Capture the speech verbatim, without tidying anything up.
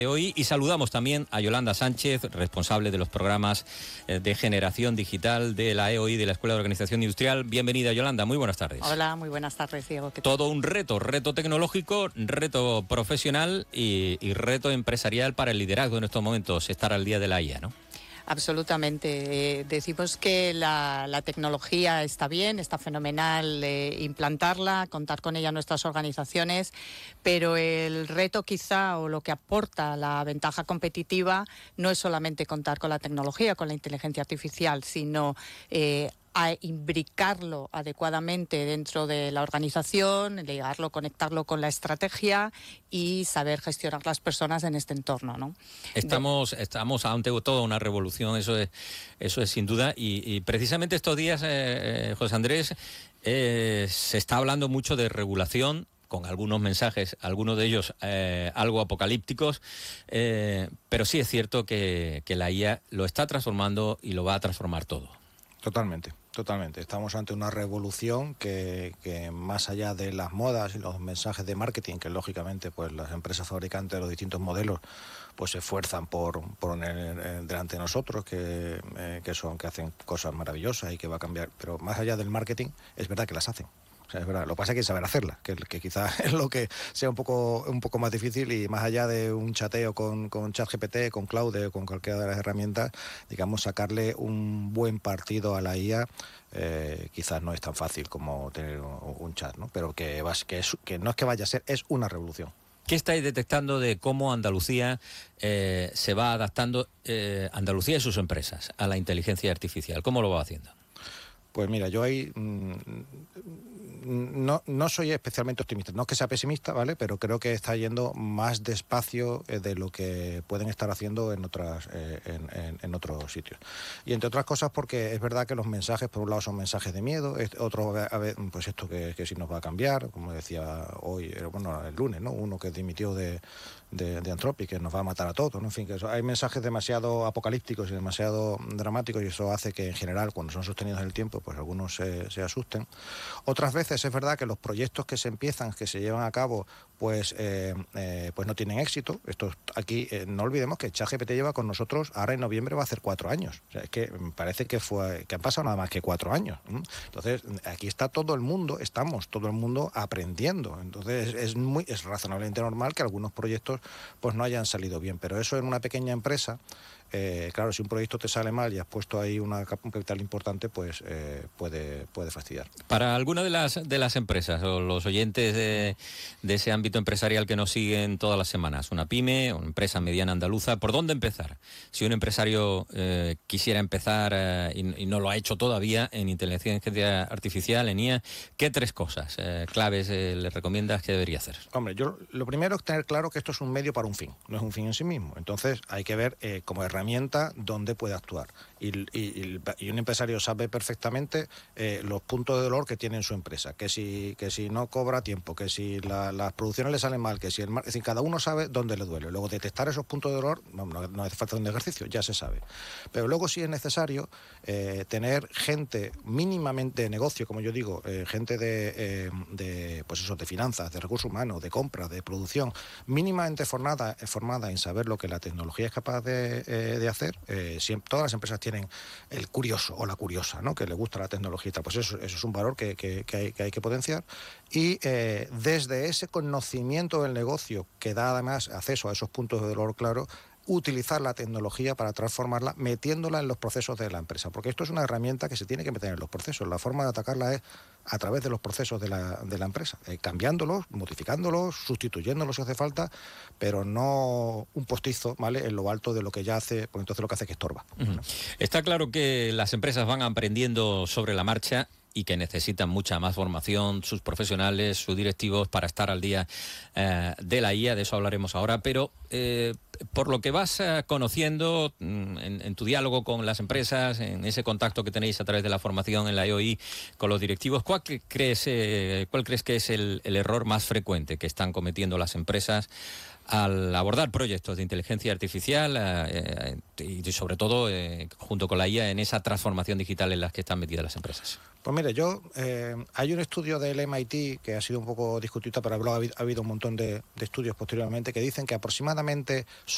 Hoy y saludamos también a Yolanda Sánchez, responsable de los programas de generación digital de la E O I, de la Escuela de Organización Industrial. Bienvenida, Yolanda, muy buenas tardes. Hola, muy buenas tardes, Diego. ¿Qué tal? Todo un reto, reto tecnológico, reto profesional y, y reto empresarial para el liderazgo en estos momentos, estar al día de la I A, ¿no? Absolutamente. Eh, decimos que la, la tecnología está bien, está fenomenal eh, implantarla, contar con ella en nuestras organizaciones, pero el reto quizá o lo que aporta la ventaja competitiva no es solamente contar con la tecnología, con la inteligencia artificial, sino eh, a imbricarlo adecuadamente dentro de la organización, ligarlo, conectarlo con la estrategia y saber gestionar las personas en este entorno, ¿no? Estamos, de... estamos ante toda una revolución, eso es, eso es sin duda, y, y precisamente estos días, eh, José Andrés, eh, se está hablando mucho de regulación, con algunos mensajes, algunos de ellos eh, algo apocalípticos, eh, pero sí es cierto que, que la I A lo está transformando y lo va a transformar todo. Totalmente, totalmente. Estamos ante una revolución que, que más allá de las modas y los mensajes de marketing, que lógicamente pues las empresas fabricantes de los distintos modelos pues se esfuerzan por poner delante de nosotros, que, eh, que son, que hacen cosas maravillosas y que va a cambiar, pero más allá del marketing, es verdad que las hacen. O sea, es verdad, lo que pasa es que hay que saber hacerla, que, que quizás es lo que sea un poco un poco más difícil, y más allá de un chateo con, con ChatGPT, con Claude o con cualquiera de las herramientas, digamos, sacarle un buen partido a la I A eh, quizás no es tan fácil como tener un, un chat, ¿no? Pero que, vas, que, es, que no es que vaya a ser, es una revolución. ¿Qué estáis detectando de cómo Andalucía eh, se va adaptando, eh, Andalucía y sus empresas, a la inteligencia artificial? ¿Cómo lo va haciendo? Pues mira, yo ahí mmm, no, no soy especialmente optimista, no es que sea pesimista, ¿vale? Pero creo que está yendo más despacio eh, de lo que pueden estar haciendo en otras eh, en, en, en otros sitios. Y entre otras cosas porque es verdad que los mensajes, por un lado, son mensajes de miedo, otro, a ver, pues esto que, que si nos va a cambiar, como decía hoy, bueno, el lunes, ¿no? Uno que dimitió de, de, de Anthropic, que nos va a matar a todos, ¿no? En fin, que eso, hay mensajes demasiado apocalípticos y demasiado dramáticos, y eso hace que en general, cuando son sostenidos en el tiempo, pues algunos se, se asusten. Otras veces es verdad que los proyectos que se empiezan, que se llevan a cabo, pues, eh, eh, pues no tienen éxito. Esto aquí eh, no olvidemos que ChatGPT lleva con nosotros, ahora en noviembre va a hacer cuatro años. O sea, es que me parece que fue que han pasado nada más que cuatro años. Entonces, aquí está todo el mundo, estamos todo el mundo aprendiendo. Entonces, es muy es razonablemente normal que algunos proyectos pues no hayan salido bien. Pero eso en una pequeña empresa, Eh, claro, si un proyecto te sale mal y has puesto ahí una, un capital importante, pues eh, puede, puede fastidiar. Para alguna de las, de las empresas o los oyentes de, de ese ámbito empresarial que nos siguen todas las semanas, una pyme, una empresa mediana andaluza, ¿por dónde empezar? Si un empresario eh, quisiera empezar eh, y, y no lo ha hecho todavía en inteligencia artificial, en I A, ¿qué tres cosas eh, claves eh, le recomiendas que debería hacer? Hombre, yo lo primero es tener claro que esto es un medio para un fin, no es un fin en sí mismo. Entonces hay que ver eh, como herramienta herramienta donde puede actuar, y, y, y un empresario sabe perfectamente eh, los puntos de dolor que tiene en su empresa, que si, que si no cobra tiempo, que si la, las producciones le salen mal, que si el mar... es decir, cada uno sabe dónde le duele. Luego detectar esos puntos de dolor no, no, no hace falta un ejercicio, ya se sabe, pero luego sí es necesario eh, tener gente mínimamente de negocio, como yo digo, eh, gente de, eh, de pues eso, de finanzas, de recursos humanos, de compras, de producción, mínimamente formada, formada en saber lo que la tecnología es capaz de eh, de hacer. Eh, siempre, todas las empresas tienen el curioso o la curiosa, ¿no? Que le gusta la tecnología y tal. Pues eso, eso es un valor que, que, que, hay, que hay que potenciar, y eh, desde ese conocimiento del negocio que da además acceso a esos puntos de dolor claro, utilizar la tecnología para transformarla, metiéndola en los procesos de la empresa, porque esto es una herramienta que se tiene que meter en los procesos. La forma de atacarla es a través de los procesos de la, de la empresa, eh, cambiándolos, modificándolos, sustituyéndolos si hace falta, pero no un postizo, ¿vale?, en lo alto de lo que ya hace, porque entonces lo que hace es que estorba. Uh-huh. ¿No? Está claro que las empresas van aprendiendo sobre la marcha y que necesitan mucha más formación, sus profesionales, sus directivos, para estar al día eh, de la I A, de eso hablaremos ahora, pero eh, por lo que vas eh, conociendo en, en tu diálogo con las empresas, en ese contacto que tenéis a través de la formación en la E O I con los directivos, ¿cuál crees, eh, cuál crees que es el, el error más frecuente que están cometiendo las empresas al abordar proyectos de inteligencia artificial eh, eh, y sobre todo eh, junto con la I A en esa transformación digital en la que están metidas las empresas? Pues mire, yo eh, hay un estudio del M I T que ha sido un poco discutido, pero ha habido, ha habido un montón de, de estudios posteriormente que dicen que aproximadamente